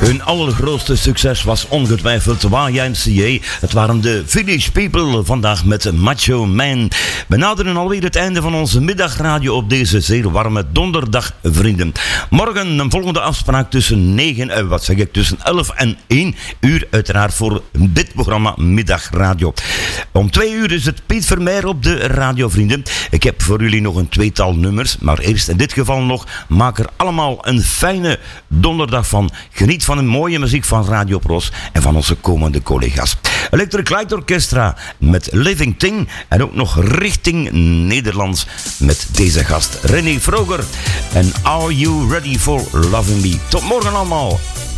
Hun allergrootste succes was ongetwijfeld YMCA. Het waren de Village People, vandaag met Macho Man. We naderen alweer het einde van onze middagradio op deze zeer warme donderdag, vrienden. Morgen een volgende afspraak tussen 11 en 1 uur, uiteraard voor dit programma Middagradio. Om 2 uur is het Piet Vermeer op de radio, vrienden. Ik heb voor jullie nog een tweetal nummers, maar eerst in dit geval nog, maak er allemaal een fijne donderdag van. Geniet van een mooie muziek van Radio Pros en van onze komende collega's. Electric Light Orchestra met Living Thing en ook nog richting Nederlands met deze gast René Vroger. En Are You Ready for Loving Me? Tot morgen allemaal.